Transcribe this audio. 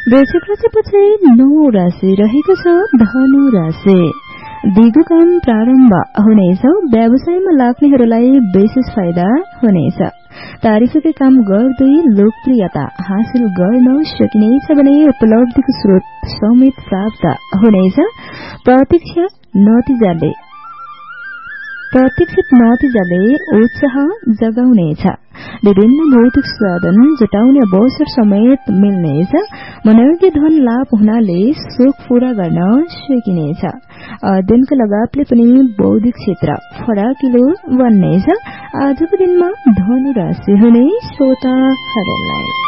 वृश्चिक राशिपछि 9 राशि रहेको छ धनु राशि। दिगो काम प्रारम्भ हुनेछ। व्यवसायमा लाग्नेहरूलाई विशेष फाइदा हुनेछ। तारिफकै काम गर्दै लोकप्रियता हासिल गर्न सकिनेछ भने उपलब्धिको स्रोत समेत प्राप्त हुनेछ। प्रतीक्षित नतिजाले उत्साह जगाउनेछ। विभिन्न भौतिक साधन जुटाउने अवसर समेत मिल्नेछ। मनोज्ञ धन लाभ हुनाले शोक पूरा गर्न सकिनेछ। अध्ययनको लगावले पनि बौद्धिक क्षेत्र फराकिलो बन्नेछ। आजको दिनमा धनु राशि हुने श्रोताहरूलाई